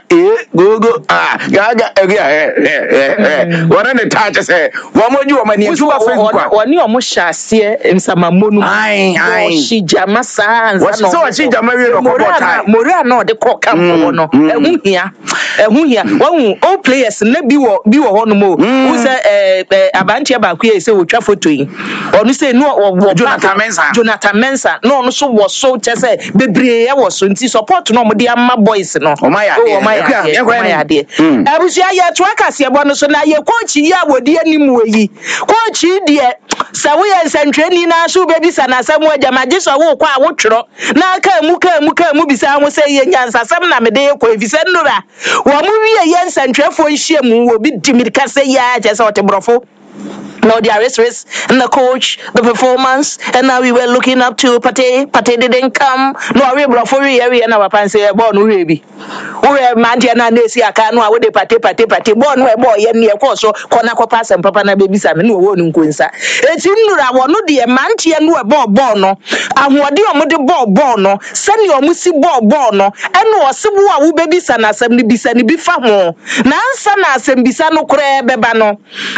go gaga what are the touches say one more you mani you oni omo hyase nsamamonu shi jama sa nza so shi jama we no mora na de kọ camp no ehun hia wọn all players na bi wo ho no mo who say abantia ba ku e say wotwa photo yi onu say no Jonathan Mensah no no so wo so che say bebre e wo so nti support no mo de amma boys no o ma ya de abusia ya to akase ebo no so na ye coach yi awodi anim weyi coach de sa we nsantweni na so bebi sana asem agamaje so wo kwa wo tworo na ka mu bisa ho say ye nyansa asem na me de ko efise nnura wo mu wie ye nsantwefo nhie mu wo bi dimirika say ya je say otebrofo. No, the race, and the coach, the performance, and now we were looking up to Pate didn't come. No, we brought for area and our pants say, born baby. We are Mantiana Nesi, I can't know what they Pate, born where boy, and near course, so Conaco pass and Papa baby Sam, no one Quinsa. It's in Nura, no dear Mantian, no bono, and what do you want bono, send your musi bono, and no Sibu, who baby son, assembly be sending before more. Now, son, assembly bisano cre bebano,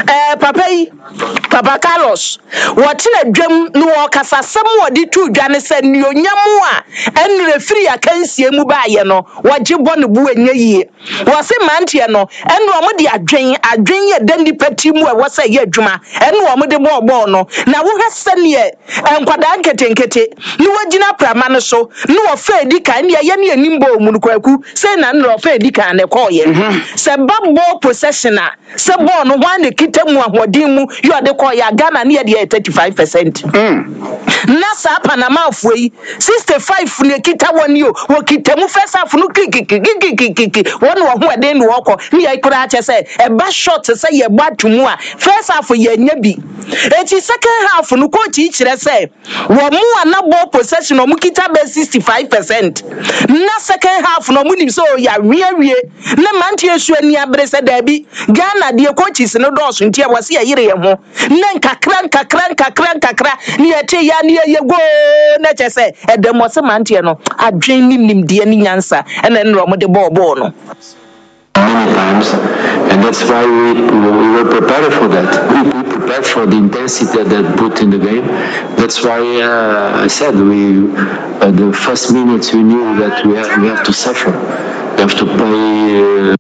Papa Carlos, what in a drum no kasa somewhat di two Janison Nyamua and referee a cancy mubayano, what you want to boo in your year. Was a mantiano, and Romadi a drain a dandy petimu was a year juma, and Romadi more bono. Now who has sent ye and Quadanket no Gina Pramanaso, no affair dika and Yanni Nimbo Munukwaku, say none of fair dika and a coy. Sababo possessioner, Sabon one the kitamu wadimu. You are the Koya Ghana near the 35%. Nasa Panama way 65 Nikita one you will keep them first half no kiki one who then walk near Kuracha say a bus shot to say a bad to more first half for your nebi. It is second half no coach each say one more na ball possession of Mukita be 65%. Na second half no money so ya real na mantia shwenia bresa debi Ghana the coaches no dos ntia wasi ya yire ho nanka kran ni ete ya ni ye go na chese edemo se mantie no adwen nim de ni nyansa ena nro mo de ball no many times, and that's why we were prepared for that. We prepared for the intensity that put in the game. That's why I said the first minutes we knew that we have to suffer. We have to play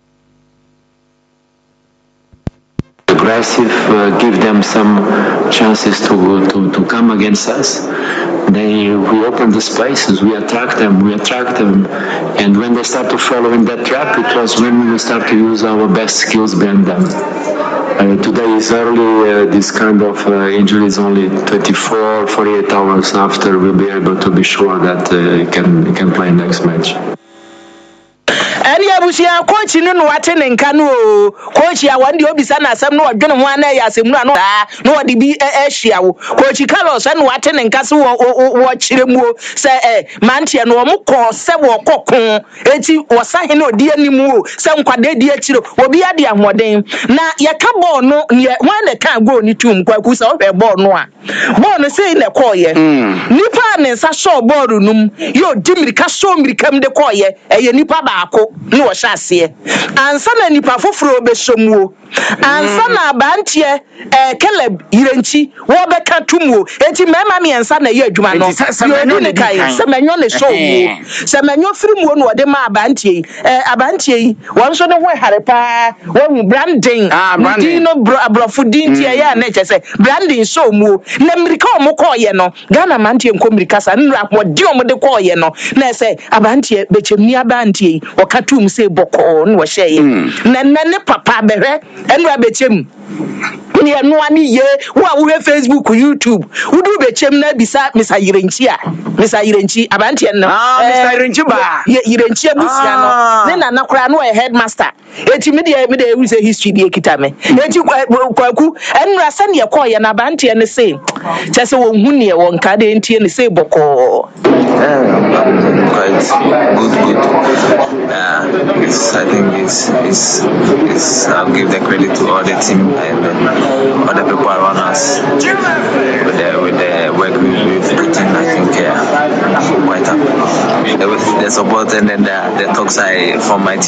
aggressive, give them some chances to come against us. We open the spaces, we attract them, and when they start to follow in that trap, it was when we start to use our best skills behind them. Today is early, this kind of injury is only 48 hours after we'll be able to be sure that he can play next match. Abusia coach no wate ne nka no coach ya wande obisa na asem no odwene ho ana ya asem no wode bi ehia wo coach Carlos no wate ne nka se wo chiremu se mantie no mo ko se wo kokon eti wosahe no odi animu se nkwade di achiro obi ade ahoden na ye ka ball no ne wan ne ka goal ni tum kwaku se wo hwe ball no se ne koye nipa ne nsa show ball num yo dimirika so mirikam de koye eye nipa baako ni wo hyase ansa na nipa foforo besomuo ansa na abantie Caleb Irenchi wo beka tumuo eti mema me ansa na ye adwuma no yo ni kai se menyo ne show wo se menyo firimuo no de ma abantie yi won so ne ho harepa wo branding branding no abrofudin tie ya na chese branding show muo na America o mo koye no Ghana mantie nko America sa nra wodi o mo de koye no na se abantie bechemni abantie wo katum se boko no wo hyeye na ne papa behwe enu abechem ni enu ani ye wo Facebook YouTube udu bechem na bisa Mr. Irenchi abantie no Mr. Irenchi ba Irenchi abusia no ne na nakora no headmaster eti me de use history bi ekitame eti kwaku enu asa ne koye na abantie ne se chese wo hu ne won ka de entie ne se boko quite good. I think it's I'll give the credit to all the team and other people around us with the work we've put in. I think quite happy with the support and then the talks from my team.